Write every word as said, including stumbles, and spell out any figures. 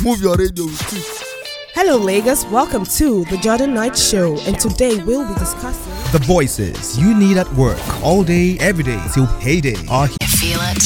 Move your radio with it. Hello, Lagos. Welcome to the Jordan Knight Show, and today we'll be discussing the voices you need at work all day, every day till payday are